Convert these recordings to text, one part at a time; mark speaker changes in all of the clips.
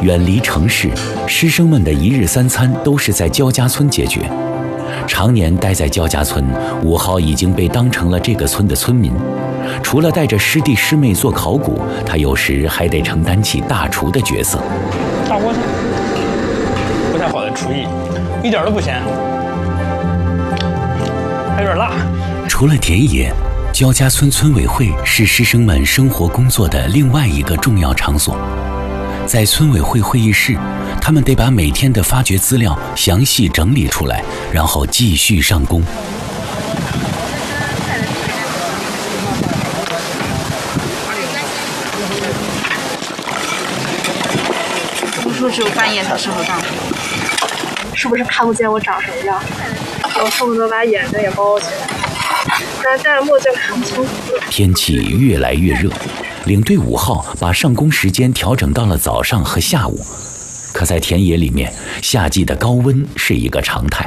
Speaker 1: 远离城市，师生们的一日三餐都是在焦家村解决。常年待在焦家村，5号已经被当成了这个村的村民。除了带着师弟师妹做考古，他有时还得承担起大厨的角色。
Speaker 2: 大锅菜不太好的厨艺，一点都不咸，还有点辣。
Speaker 1: 除了田野，焦家村村委会是师生们生活工作的另外一个重要场所。在村委会会议室，他们得把每天的发掘资料详细整理出来，然后继续上工。
Speaker 3: 读书只有半夜才适合干活，
Speaker 4: 是不是看不见我长什么样？我恨不得把眼睛也包起来，但戴着墨镜看不清楚。
Speaker 1: 天气越来越热，领队5号把上工时间调整到了早上和下午。可在田野里面，夏季的高温是一个常态。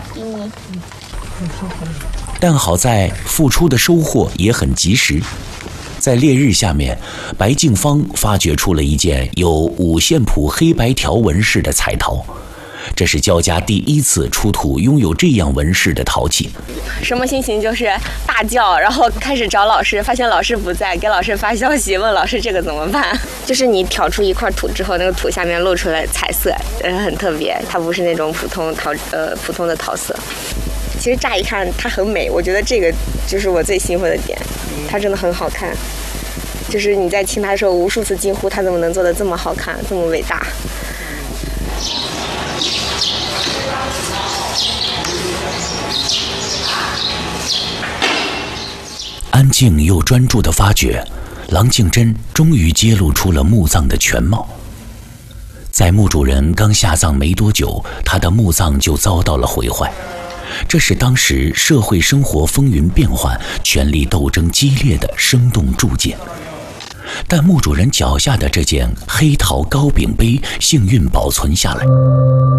Speaker 1: 但好在付出的收获也很及时。在烈日下面，白静芳发掘出了一件有5线谱黑白条纹饰的彩陶。这是焦家第一次出土拥有这样纹饰的陶器。
Speaker 5: 什么心情？就是大叫，然后开始找老师，发现老师不在，给老师发消息问老师这个怎么办。就是你挑出一块土之后，那个土下面露出来彩色，很特别，它不是那种普通的陶色。其实乍一看它很美，我觉得这个就是我最兴奋的点，它真的很好看。就是你在听它的时候，无数次惊呼，它怎么能做得这么好看，这么伟大。
Speaker 1: 安静又专注的发掘，郎静珍终于揭露出了墓葬的全貌。在墓主人刚下葬没多久，他的墓葬就遭到了毁坏。这是当时社会生活风云变幻、权力斗争激烈的生动铸件。但墓主人脚下的这件黑陶高柄碑幸运保存下来。